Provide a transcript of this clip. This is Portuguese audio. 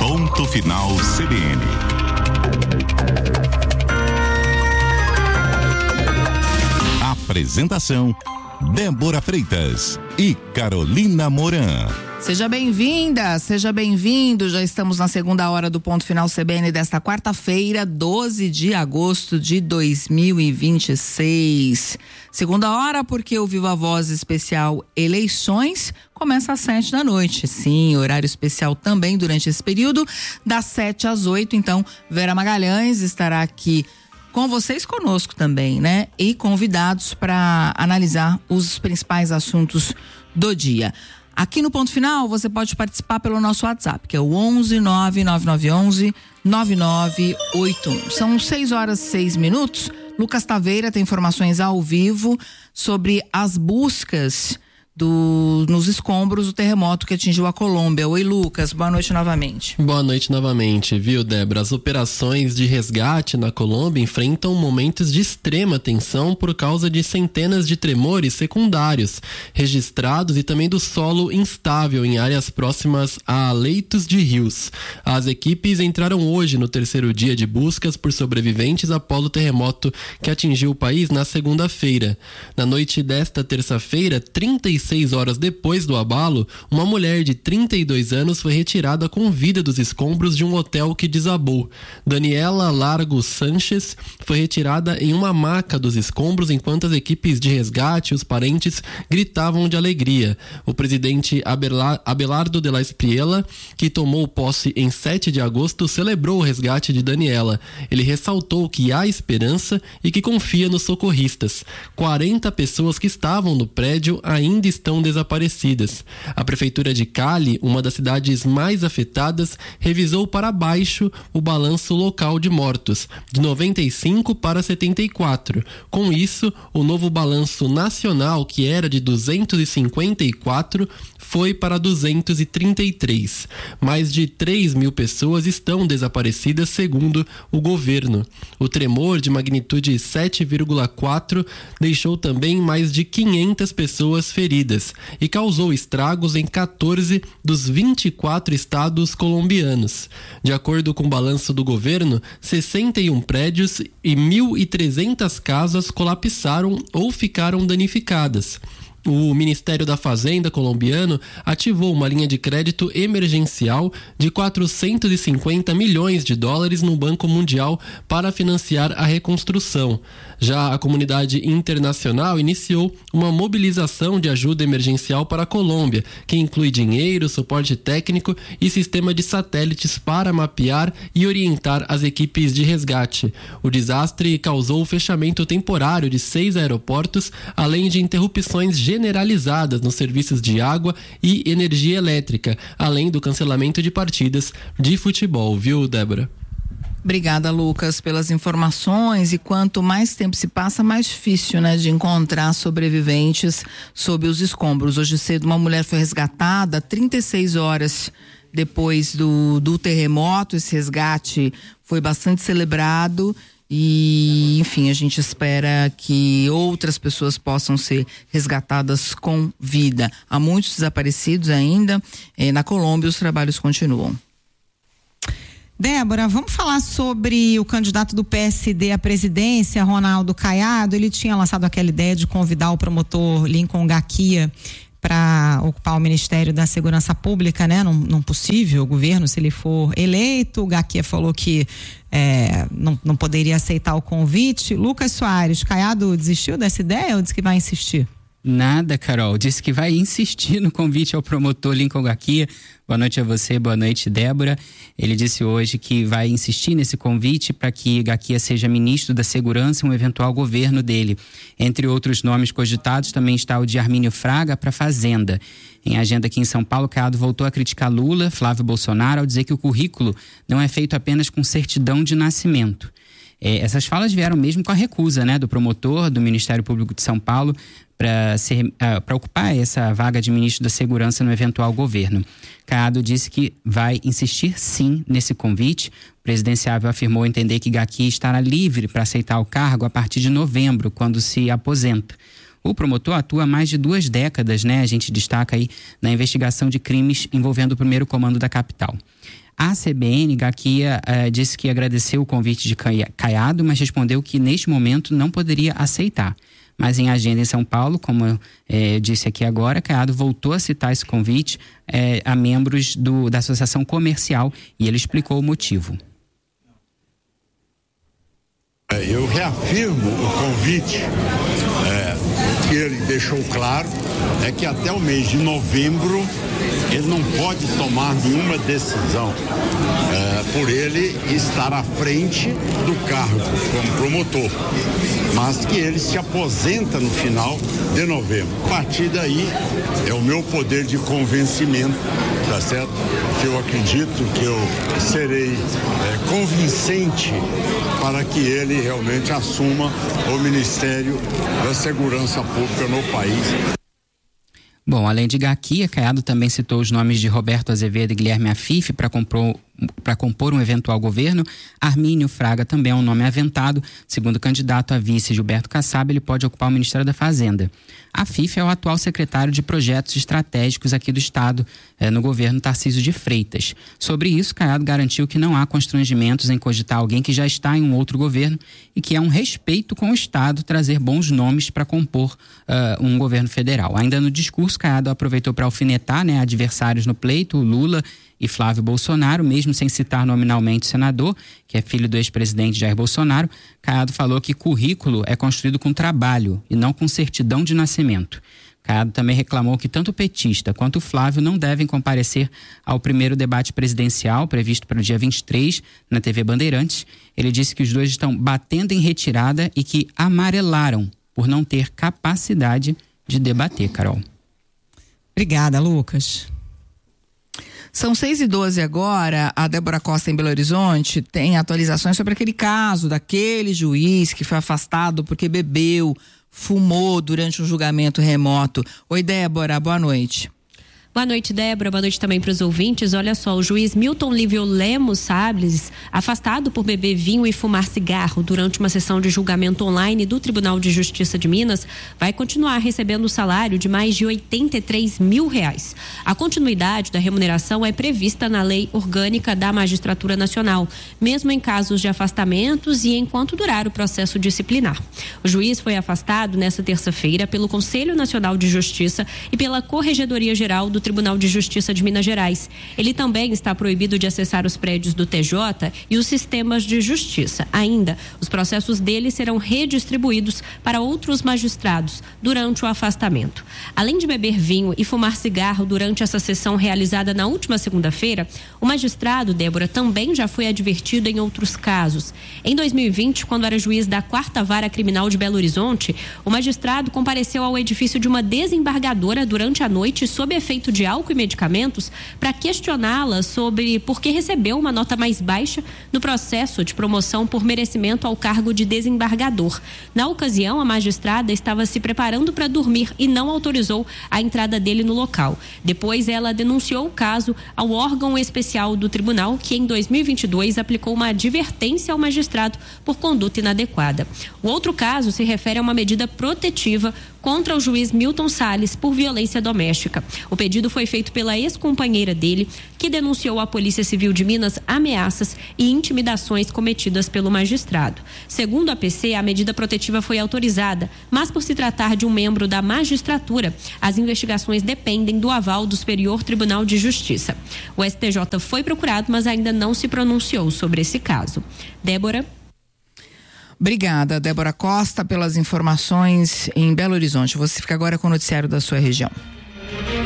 Ponto Final CBN. Apresentação: Débora Freitas e Carolina Moran. Seja bem-vinda, seja bem-vindo. Já estamos na segunda hora do Ponto Final CBN desta quarta-feira, 12 de agosto de 2026. Segunda hora porque o Viva Voz especial Eleições começa às 7 da noite. Sim, horário especial também durante esse período, das 7 às 8. Então, Vera Magalhães estará aqui com vocês, conosco também, né? E convidados para analisar os principais assuntos do dia. Aqui no Ponto Final, você pode participar pelo nosso WhatsApp, que é o 11 99911 9981. São 6h06. Lucas Taveira tem informações ao vivo sobre as buscas nos escombros do terremoto que atingiu a Colômbia. Oi, Lucas, boa noite novamente. Boa noite novamente, viu, Débora? As operações de resgate na Colômbia enfrentam momentos de extrema tensão por causa de centenas de tremores secundários registrados e também do solo instável em áreas próximas a leitos de rios. As equipes entraram hoje no terceiro dia de buscas por sobreviventes após o terremoto que atingiu o país na segunda-feira. Na noite desta terça-feira, 36 horas depois do abalo, uma mulher de 32 anos foi retirada com vida dos escombros de um hotel que desabou. Daniela Largo Sanchez foi retirada em uma maca dos escombros enquanto as equipes de resgate e os parentes gritavam de alegria. O presidente Abelardo de la Espriella, que tomou posse em 7 de agosto, celebrou o resgate de Daniela. Ele ressaltou que há esperança e que confia nos socorristas. 40 pessoas que estavam no prédio ainda estão desaparecidas. A prefeitura de Cali, uma das cidades mais afetadas, revisou para baixo o balanço local de mortos, de 95 para 74. Com isso, o novo balanço nacional, que era de 254, foi para 233. Mais de 3 mil pessoas estão desaparecidas, segundo o governo. O tremor de magnitude 7,4 deixou também mais de 500 pessoas feridas e causou estragos em 14 dos 24 estados colombianos. De acordo com o balanço do governo, 61 prédios e 1.300 casas colapsaram ou ficaram danificadas. O Ministério da Fazenda colombiano ativou uma linha de crédito emergencial de 450 milhões de dólares no Banco Mundial para financiar a reconstrução. Já a comunidade internacional iniciou uma mobilização de ajuda emergencial para a Colômbia, que inclui dinheiro, suporte técnico e sistema de satélites para mapear e orientar as equipes de resgate. O desastre causou o fechamento temporário de 6 aeroportos, além de interrupções generalizadas nos serviços de água e energia elétrica, além do cancelamento de partidas de futebol, viu, Débora? Obrigada, Lucas, pelas informações. E quanto mais tempo se passa, mais difícil, né, de encontrar sobreviventes sob os escombros. Hoje cedo uma mulher foi resgatada 36 horas depois do terremoto. Esse resgate foi bastante celebrado e, enfim, a gente espera que outras pessoas possam ser resgatadas com vida. Há muitos desaparecidos ainda. Na Colômbia os trabalhos continuam. Débora, vamos falar sobre o candidato do PSD à presidência, Ronaldo Caiado. Ele tinha lançado aquela ideia de convidar o promotor Lincoln Gaquia para ocupar o Ministério da Segurança Pública, né? Num possível governo, se ele for eleito. O Gaquia falou que não poderia aceitar o convite. Lucas Soares, Caiado desistiu dessa ideia ou disse que vai insistir? Nada, Carol. Disse que vai insistir no convite ao promotor Lincoln Gaquia. Boa noite a você, boa noite, Débora. Ele disse hoje que vai insistir nesse convite para que Gaquia seja ministro da Segurança em um eventual governo dele. Entre outros nomes cogitados também está o de Armínio Fraga para a Fazenda. Em agenda aqui em São Paulo, Caiado voltou a criticar Lula, Flávio Bolsonaro, ao dizer que o currículo não é feito apenas com certidão de nascimento. Essas falas vieram mesmo com a recusa, né, do promotor do Ministério Público de São Paulo para ocupar essa vaga de ministro da Segurança no eventual governo. Caiado disse que vai insistir sim nesse convite. O presidenciável afirmou entender que Gaquia estará livre para aceitar o cargo a partir de novembro, quando se aposenta. O promotor atua há mais de 2 décadas, né? A gente destaca aí na investigação de crimes envolvendo o primeiro comando da capital. A CBN, Gaquia, disse que agradeceu o convite de Caiado, mas respondeu que neste momento não poderia aceitar. Mas em agenda em São Paulo, como eu disse aqui agora, Caiado voltou a citar esse convite a membros da Associação Comercial e ele explicou o motivo. Eu reafirmo o convite que ele deixou claro, é que até o mês de novembro ele não pode tomar nenhuma decisão por ele estar à frente do cargo como promotor, mas que ele se aposenta no final de novembro. A partir daí é o meu poder de convencimento, tá certo? Que eu acredito que eu serei convincente para que ele realmente assuma o Ministério da Segurança Pública no país. Bom, além de Gaquia, Caiado também citou os nomes de Roberto Azevedo e Guilherme Afif para compor um eventual governo. Armínio Fraga também é um nome aventado. Segundo o candidato a vice Gilberto Kassab, ele pode ocupar o Ministério da Fazenda. Afif é o atual secretário de projetos estratégicos aqui do Estado, no governo Tarcísio de Freitas. Sobre isso, Caiado garantiu que não há constrangimentos em cogitar alguém que já está em um outro governo e que é um respeito com o Estado trazer bons nomes para compor um governo federal. Ainda no discurso, Caiado aproveitou para alfinetar, adversários no pleito, Lula e Flávio Bolsonaro, mesmo sem citar nominalmente o senador, que é filho do ex-presidente Jair Bolsonaro. Caiado falou que currículo é construído com trabalho e não com certidão de nascimento. Caiado também reclamou que tanto o petista quanto o Flávio não devem comparecer ao primeiro debate presidencial, previsto para o dia 23, na TV Bandeirantes. Ele disse que os dois estão batendo em retirada e que amarelaram por não ter capacidade de debater, Carol. Obrigada, Lucas. São 6h12 agora. A Débora Costa, em Belo Horizonte, tem atualizações sobre aquele caso daquele juiz que foi afastado porque bebeu, fumou durante um julgamento remoto. Oi, Débora, boa noite. Boa noite, Débora. Boa noite também para os ouvintes. Olha só, o juiz Milton Lívio Lemos Salles, afastado por beber vinho e fumar cigarro durante uma sessão de julgamento online do Tribunal de Justiça de Minas, vai continuar recebendo o salário de mais de R$83 mil. A continuidade da remuneração é prevista na Lei Orgânica da Magistratura Nacional, mesmo em casos de afastamentos e enquanto durar o processo disciplinar. O juiz foi afastado nesta terça-feira pelo Conselho Nacional de Justiça e pela Corregedoria Geral do Tribunal de Justiça de Minas Gerais. Ele também está proibido de acessar os prédios do TJ e os sistemas de justiça. Ainda, os processos dele serão redistribuídos para outros magistrados durante o afastamento. Além de beber vinho e fumar cigarro durante essa sessão realizada na última segunda-feira, o magistrado, Débora, também já foi advertido em outros casos. Em 2020, quando era juiz da 4ª Vara Criminal de Belo Horizonte, o magistrado compareceu ao edifício de uma desembargadora durante a noite sob efeito de álcool e medicamentos para questioná-la sobre por que recebeu uma nota mais baixa no processo de promoção por merecimento ao cargo de desembargador. Na ocasião, a magistrada estava se preparando para dormir e não autorizou a entrada dele no local. Depois, ela denunciou o caso ao órgão especial do tribunal, que em 2022 aplicou uma advertência ao magistrado por conduta inadequada. O outro caso se refere a uma medida protetiva contra o juiz Milton Salles por violência doméstica. O pedido foi feito pela ex-companheira dele, que denunciou à Polícia Civil de Minas ameaças e intimidações cometidas pelo magistrado. Segundo a PC, a medida protetiva foi autorizada, mas por se tratar de um membro da magistratura, as investigações dependem do aval do Superior Tribunal de Justiça. O STJ foi procurado, mas ainda não se pronunciou sobre esse caso. Débora. Obrigada, Débora Costa, pelas informações em Belo Horizonte. Você fica agora com o noticiário da sua região.